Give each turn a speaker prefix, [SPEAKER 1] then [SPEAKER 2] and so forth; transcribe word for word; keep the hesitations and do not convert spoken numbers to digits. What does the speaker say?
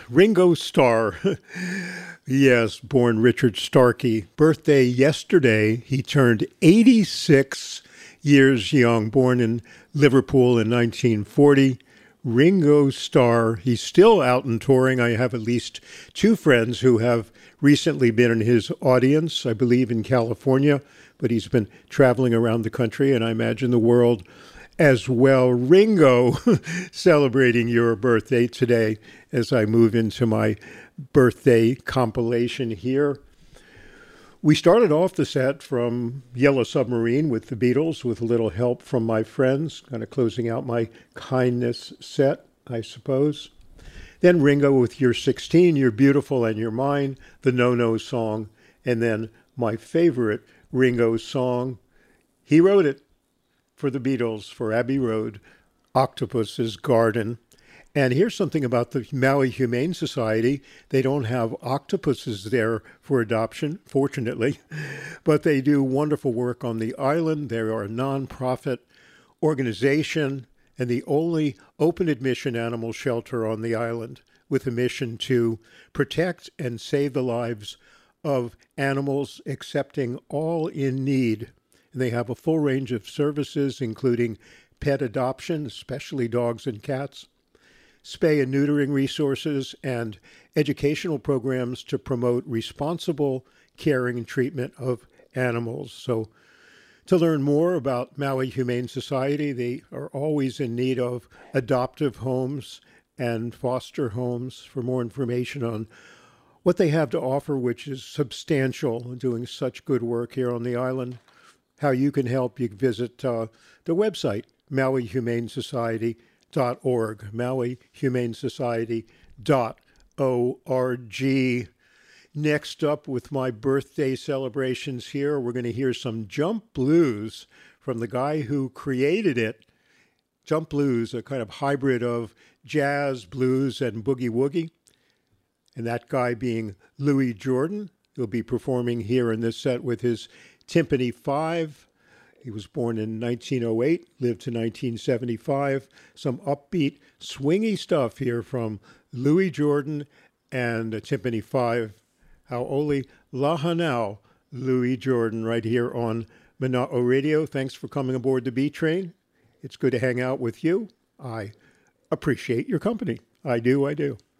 [SPEAKER 1] Ringo Starr. Yes, born Richard Starkey. Birthday yesterday. He turned eighty-six years young, born in Liverpool in nineteen forty. Ringo Starr. He's still out and touring. I have at least two friends who have recently been in his audience, I believe in California, but he's been traveling around the country and I imagine the world as well. Ringo, celebrating your birthday today as I move into my birthday compilation here. We started off the set from Yellow Submarine with the Beatles with a little help from my friends, kind of closing out my kindness set, I suppose. Then Ringo with You're sixteen, You're Beautiful and You're Mine, the No No song, and then my favorite Ringo song. He wrote it for the Beatles, for Abbey Road, Octopus's Garden. And here's something about the Maui Humane Society. They don't have octopuses there for adoption, fortunately, but they do wonderful work on the island. They are a nonprofit organization and the only open admission animal shelter on the island with a mission to protect and save the lives of animals, accepting all in need. And they have a full range of services, including pet adoption, especially dogs and cats, spay and neutering resources, and educational programs to promote responsible caring and treatment of animals. So to learn more about Maui Humane Society, they are always in need of adoptive homes and foster homes. For more information on what they have to offer, which is substantial, doing such good work here on the island, how you can help, you can visit uh, the website, Maui Humane Society dot org, Maui Humane Society dot org. Next up with my birthday celebrations here, we're going to hear some jump blues from the guy who created it. Jump blues, a kind of hybrid of jazz, blues, and boogie woogie. And that guy being Louis Jordan. He'll be performing here in this set with his Timpani Five. He was born in nineteen oh eight, lived to nineteen seventy-five. Some upbeat, swingy stuff here from Louis Jordan and Timpani Five. Hau'oli Lahanau, Louis Jordan, right here on Mana'o Radio. Thanks for coming aboard the B Train. It's good to hang out with you. I appreciate your company. I do, I do.